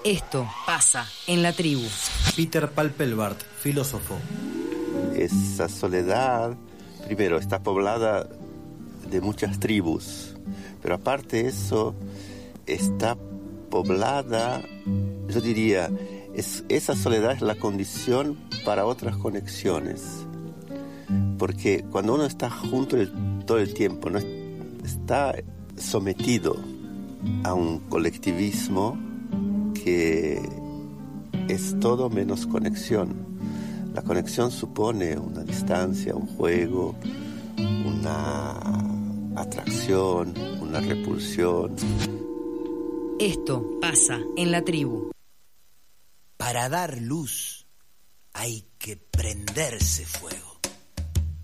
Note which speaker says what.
Speaker 1: Esto pasa en la tribu.
Speaker 2: Peter Palpelbart, filósofo.
Speaker 3: Esa soledad, primero, está poblada de muchas tribus, pero aparte de eso, está poblada, yo diría, esa soledad es la condición para otras conexiones. Porque cuando uno está junto todo el tiempo, no está sometido a un colectivismo que es todo menos conexión. La conexión supone una distancia, un juego, una atracción, una repulsión.
Speaker 1: Esto pasa en la tribu.
Speaker 4: Para dar luz hay que prenderse fuego.